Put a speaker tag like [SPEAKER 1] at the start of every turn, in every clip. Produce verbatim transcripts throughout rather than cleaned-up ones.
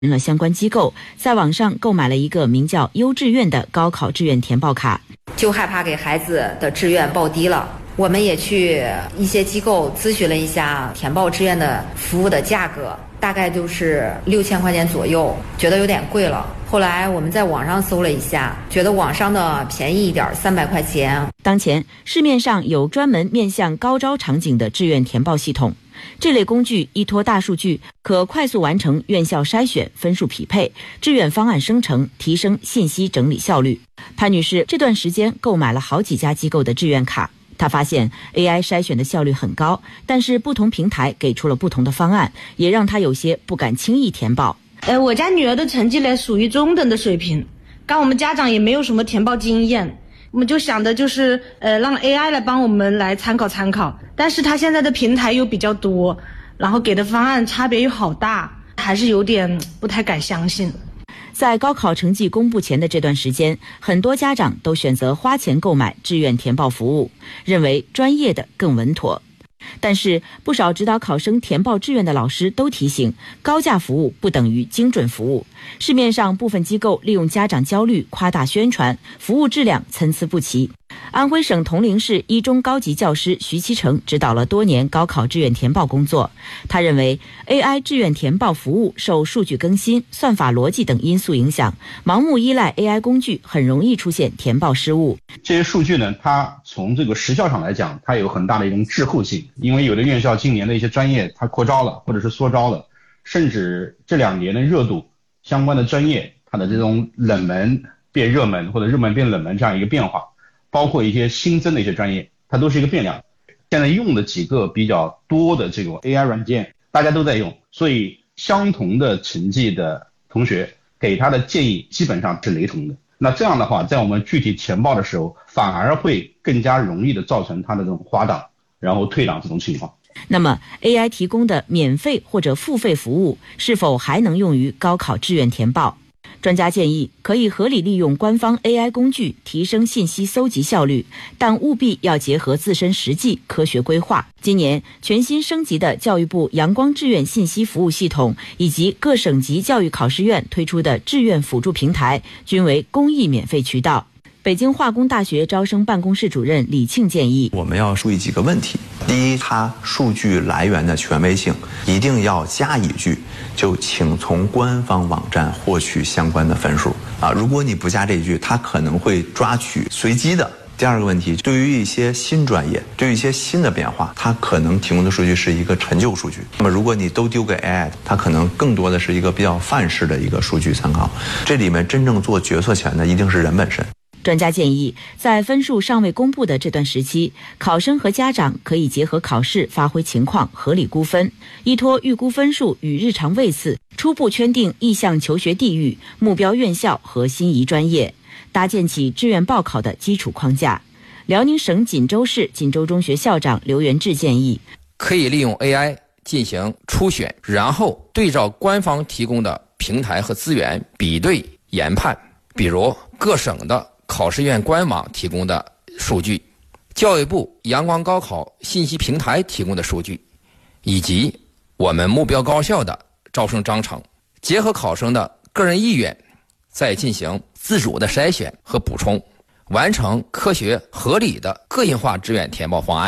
[SPEAKER 1] 了相关机构在网上购买了一个名叫优志愿的高考志愿填报卡，
[SPEAKER 2] 就害怕给孩子的志愿报低了。我们也去一些机构咨询了一下填报志愿的服务的价格，大概就是六千块钱左右，觉得有点贵了。后来我们在网上搜了一下，觉得网上的便宜一点，三百块钱。
[SPEAKER 1] 当前市面上有专门面向高招场景的志愿填报系统，这类工具依托大数据，可快速完成院校筛选、分数匹配、志愿方案生成，提升信息整理效率。潘女士这段时间购买了好几家机构的志愿卡，她发现 A I 筛选的效率很高，但是不同平台给出了不同的方案，也让她有些不敢轻易填报。
[SPEAKER 3] 呃，我家女儿的成绩呢属于中等的水平，刚我们家长也没有什么填报经验，我们就想的就是呃让 A I 来帮我们来参考参考，但是它现在的平台又比较多，然后给的方案差别又好大，还是有点不太敢相信。
[SPEAKER 1] 在高考成绩公布前的这段时间，很多家长都选择花钱购买志愿填报服务，认为专业的更稳妥。但是不少指导考生填报志愿的老师都提醒，高价服务不等于精准服务。市面上部分机构利用家长焦虑夸大宣传，服务质量参差不齐。安徽省铜陵市一中高级教师徐其成指导了多年高考志愿填报工作，他认为 A I 志愿填报服务受数据更新、算法逻辑等因素影响，盲目依赖 A I 工具很容易出现填报失误。
[SPEAKER 4] 这些数据呢，它从这个时效上来讲，它有很大的一种滞后性，因为有的院校今年的一些专业它扩招了，或者是缩招了，甚至这两年的热度相关的专业它的这种冷门变热门或者热门变冷门这样一个变化，包括一些新增的一些专业，它都是一个变量。现在用的几个比较多的这种 A I 软件大家都在用，所以相同的成绩的同学给他的建议基本上是雷同的。那这样的话，在我们具体填报的时候，反而会更加容易的造成他的这种滑档然后退档这种情况。
[SPEAKER 1] 那么 A I 提供的免费或者付费服务是否还能用于高考志愿填报？专家建议可以合理利用官方 A I 工具提升信息搜集效率，但务必要结合自身实际科学规划。今年全新升级的教育部阳光志愿信息服务系统以及各省级教育考试院推出的志愿辅助平台均为公益免费渠道。北京化工大学招生办公室主任李庆建议，
[SPEAKER 5] 我们要注意几个问题。第一，它数据来源的权威性一定要加一句，就请从官方网站获取相关的分数啊！如果你不加这一句，它可能会抓取随机的。第二个问题，对于一些新专业，对于一些新的变化，它可能提供的数据是一个陈旧数据。那么如果你都丢给 A I， 它可能更多的是一个比较范式的一个数据参考。这里面真正做决策权的一定是人本身。
[SPEAKER 1] 专家建议，在分数尚未公布的这段时期，考生和家长可以结合考试发挥情况，合理估分，依托预估分数与日常位次，初步圈定意向求学地域、目标院校和心仪专业，搭建起志愿报考的基础框架。辽宁省锦州市锦州中学校长刘元志建议，
[SPEAKER 6] 可以利用 A I 进行初选，然后对照官方提供的平台和资源比对研判，比如各省的考试院官网提供的数据，教育部阳光高考信息平台提供的数据，以及我们目标高校的招生章程，结合考生的个人意愿，再进行自主的筛选和补充，完成科学合理的个性化志愿填报方案。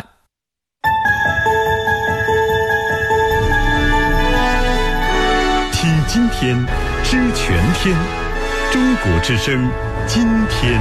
[SPEAKER 7] 听今天，知全天，中国之声今天。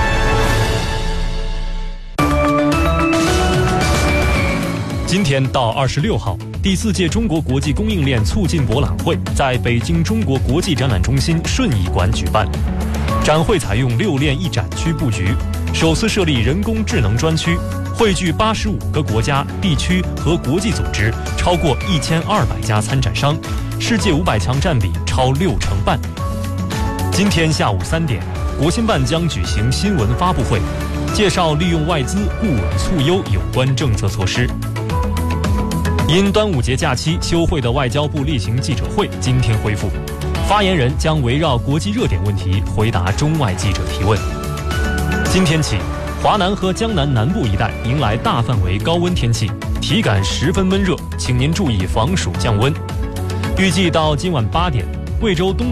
[SPEAKER 7] 今天到二十六号，第四届中国国际供应链促进博览会在北京中国国际展览中心顺义馆举办。展会采用六链一展区布局，首次设立人工智能专区，汇聚八十五个国家、地区和国际组织，超过一千二百家参展商，世界五百强占比超六成半。今天下午三点，国新办将举行新闻发布会，介绍利用外资固稳促优有关政策措施。因端午节假期休会的外交部例行记者会今天恢复，发言人将围绕国际热点问题回答中外记者提问。今天起，华南和江南南部一带迎来大范围高温天气，体感十分闷热，请您注意防暑降温。预计到今晚八点， 贵州东